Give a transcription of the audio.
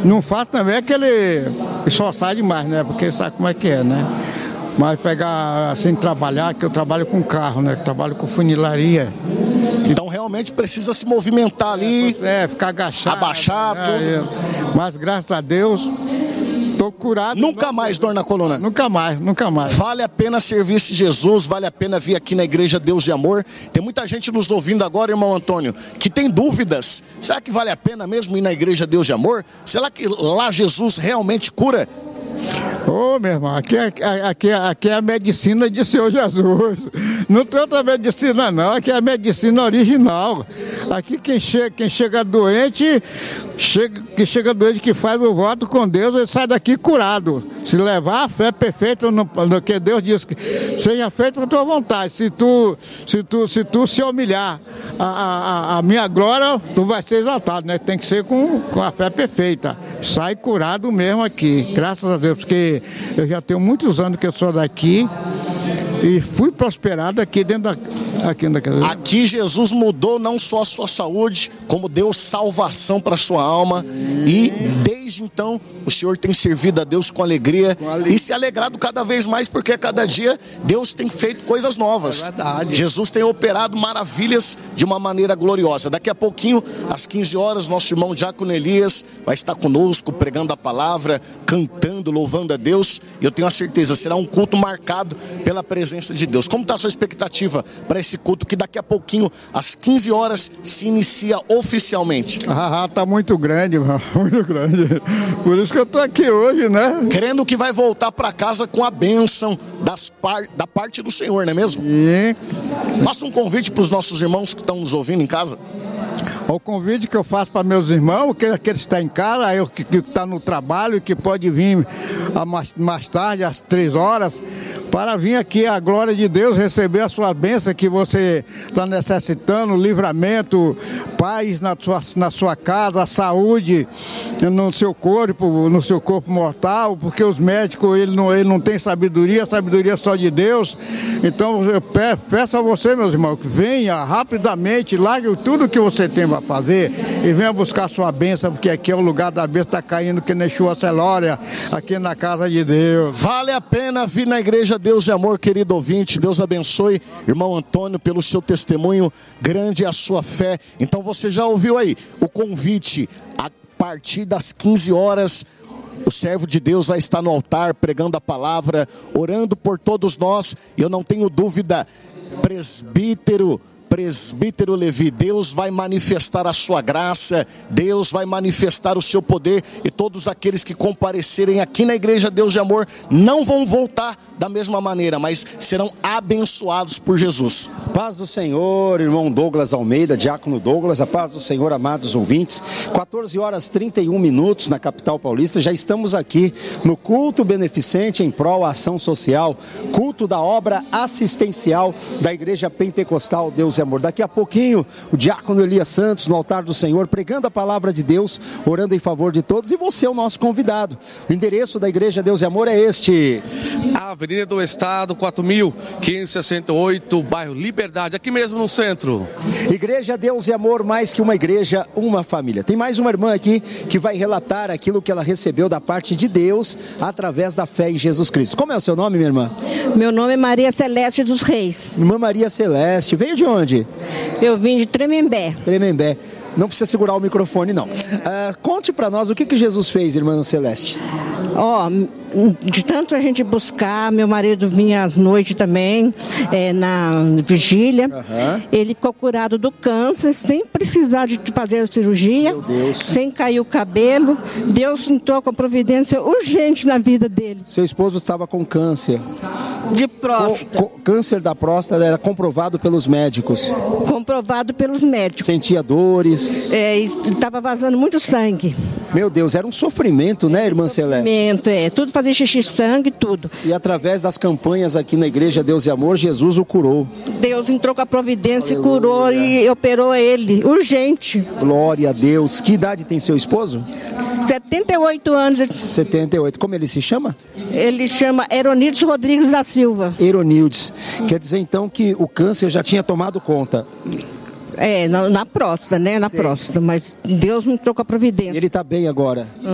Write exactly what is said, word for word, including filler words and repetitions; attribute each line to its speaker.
Speaker 1: Não faço também aquele esforçar demais, né? Porque sabe como é que é, né? Mas pegar, assim, trabalhar, que eu trabalho com carro, né? Trabalho com funilaria.
Speaker 2: Então realmente precisa se movimentar ali.
Speaker 1: É, ficar agachado.
Speaker 2: Abaixar,
Speaker 1: né?
Speaker 2: tudo.
Speaker 1: Mas graças a Deus, estou curado.
Speaker 2: Nunca mais dor na coluna?
Speaker 1: Nunca mais, nunca mais.
Speaker 2: Vale a pena servir esse Jesus, vale a pena vir aqui na Igreja Deus de Amor. Tem muita gente nos ouvindo agora, irmão Antônio, que tem dúvidas. Será que vale a pena mesmo ir na Igreja Deus de Amor? Será que lá Jesus realmente cura?
Speaker 1: Ô, meu irmão, aqui, é- aqui, é- aqui é a medicina de Senhor Jesus. Não tem outra medicina, não. Aqui é a medicina original. Aqui quem chega, quem chega doente, chega, que chega doente, que faz o voto com Deus, ele sai daqui curado. Se levar a fé perfeita no, no que Deus diz, que seja feito com a tua vontade. Se tu se, tu, se, tu se humilhar a, a, a minha glória, tu vai ser exaltado, né? Tem que ser com, com a fé perfeita. Sai curado mesmo aqui, graças a Deus, porque eu já tenho muitos anos que eu sou daqui e fui prosperado aqui dentro da, aqui daquela.
Speaker 2: Aqui Jesus mudou não só a sua saúde, como deu salvação para a sua alma. E desde então o Senhor tem servido a Deus com alegria,
Speaker 1: Com alegria.
Speaker 2: e se alegrado cada vez mais, porque cada dia Deus tem feito coisas novas.
Speaker 1: É verdade.
Speaker 2: Jesus tem operado maravilhas de uma maneira gloriosa. Daqui a pouquinho, às quinze horas, nosso irmão Diácono Elias vai estar conosco, pregando a palavra, cantando, louvando a Deus. E eu tenho a certeza, será um culto marcado pela presença de Deus. Como está a sua expectativa para esse culto que daqui a pouquinho, às quinze horas, se inicia oficialmente?
Speaker 1: Ah, tá muito grande, irmão, muito grande. Por isso que eu tô aqui hoje, né?
Speaker 2: Crendo que vai voltar para casa com a bênção das par... da parte do Senhor, não é mesmo?
Speaker 1: E
Speaker 2: Faça um convite para os nossos irmãos que estão nos ouvindo em casa.
Speaker 1: o convite que eu faço para meus irmãos, que aqueles que estão em casa, eu que está no trabalho, que pode vir a mais, mais tarde, às três horas, para vir aqui a glória de Deus, receber a sua bênção que você está necessitando, livramento, paz na sua, na sua casa, saúde no seu corpo, no seu corpo mortal, porque os médicos, ele não, ele não tem sabedoria, a sabedoria é só de Deus. Então eu pe- peço a você, meus irmãos, que venha rapidamente, largue tudo que você tem para fazer e venha buscar sua bênção, porque aqui é o lugar da bênção, está caindo que nem chuva celória, aqui na casa de Deus.
Speaker 2: Vale a pena vir na Igreja Deus de Amor, querido ouvinte. Deus abençoe, irmão Antônio, pelo seu testemunho, grande é a sua fé. Então você já ouviu aí o convite, a partir das quinze horas, o servo de Deus vai estar no altar, pregando a palavra, orando por todos nós. E eu não tenho dúvida, presbítero, presbítero Levi, Deus vai manifestar a sua graça, Deus vai manifestar o seu poder, e todos aqueles que comparecerem aqui na Igreja Deus de Amor não vão voltar da mesma maneira, mas serão abençoados por Jesus.
Speaker 3: Paz do Senhor, irmão Douglas Almeida, diácono Douglas, a paz do Senhor, amados ouvintes. quatorze horas e trinta e um minutos na capital paulista, já estamos aqui no culto beneficente em prol à ação social, culto da obra assistencial da Igreja Pentecostal Deus e Amor. Daqui a pouquinho, o diácono Elias Santos no altar do Senhor, pregando a palavra de Deus, orando em favor de todos, e você é o nosso convidado. O endereço da Igreja Deus e Amor é este:
Speaker 4: Avenida do Estado, quatro mil quinhentos e sessenta e oito, bairro Liberdade, aqui mesmo no centro.
Speaker 3: Igreja Deus e Amor, mais que uma igreja, uma família. Tem mais uma irmã aqui que vai relatar aquilo que ela recebeu da parte de Deus através da fé em Jesus Cristo. Como é o seu nome, minha irmã?
Speaker 5: Meu nome é Maria Celeste dos Reis.
Speaker 3: Irmã Maria Celeste. Veio de onde?
Speaker 5: Eu vim de Tremembé.
Speaker 3: Tremembé. Não precisa segurar o microfone, não. Ah, conte para nós o que, que Jesus fez, irmã Celeste.
Speaker 5: Ó, de tanto a gente buscar, meu marido vinha às noites também, é, na vigília.
Speaker 3: Aham.
Speaker 5: Ele ficou curado do câncer, sem precisar de fazer a cirurgia,
Speaker 3: Meu Deus.
Speaker 5: sem cair o cabelo. Deus entrou com a providência urgente na vida dele,
Speaker 3: Seu esposo estava com câncer.
Speaker 5: de
Speaker 3: O,
Speaker 5: próstata,
Speaker 3: co- câncer da próstata era comprovado pelos médicos.
Speaker 5: comprovado pelos médicos.
Speaker 3: Sentia dores.
Speaker 5: É, estava vazando muito sangue.
Speaker 3: Meu Deus, era um sofrimento, né, irmã Celeste?
Speaker 5: Mento, é, tudo fazia xixi, sangue, tudo.
Speaker 3: E através das campanhas aqui na Igreja Deus e Amor, Jesus o curou.
Speaker 5: Deus entrou com a providência,
Speaker 3: Aleluia.
Speaker 5: curou e operou ele, urgente.
Speaker 3: Glória a Deus. Que idade tem seu esposo?
Speaker 5: setenta e oito anos,
Speaker 3: setenta e oito. Como ele se chama?
Speaker 5: ele chama Eronides Rodrigues da Silva.
Speaker 3: Eronildes. Quer dizer então que o câncer já tinha tomado conta.
Speaker 5: É, na, na próstata, né, na
Speaker 3: Sim.
Speaker 5: próstata, mas Deus entrou com a providência.
Speaker 3: Ele está bem agora.